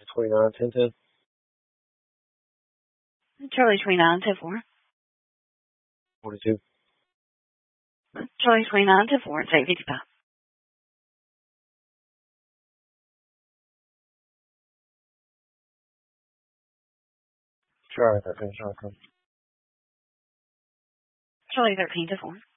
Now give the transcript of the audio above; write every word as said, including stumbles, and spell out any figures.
twenty-nine, ten ten. Charlie twenty-nine, ten four. forty-two. Charlie twenty-nine, ten four, it's eight fifty-five. Charlie thirteen, Charlie. Charlie thirteen, ten four.